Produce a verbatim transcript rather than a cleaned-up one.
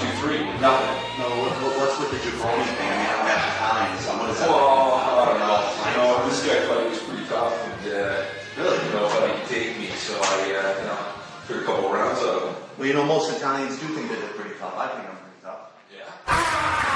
two, three, nothing. No, what, what- what's with the jabroni thing? I mean, I'm half Italian, so what is that? Well, I don't know. You know, this guy thought he was pretty tough, and uh, Really? you know, thought he'd take me, so I, uh, you know, took a couple rounds out of him. Well, you know, most Italians do think that they're pretty tough. I think I'm pretty